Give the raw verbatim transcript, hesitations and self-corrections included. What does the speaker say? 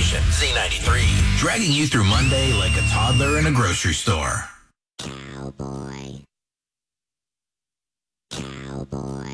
station, Z ninety-three, dragging you through Monday like a toddler in a grocery store. Cowboy. Cowboy.